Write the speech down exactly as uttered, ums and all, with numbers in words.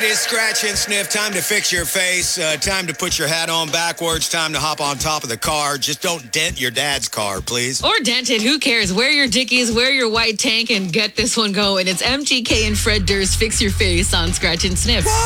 is Scratch and Sniff. Time to fix your face. Uh, time to put your hat on backwards. Time to hop on top of the car. Just don't dent your dad's car, please. Or dent it. Who cares? Wear your dickies, wear your white tank, and get this one going. It's M G K and Fred Durst. Fix your face on Scratch and Sniff.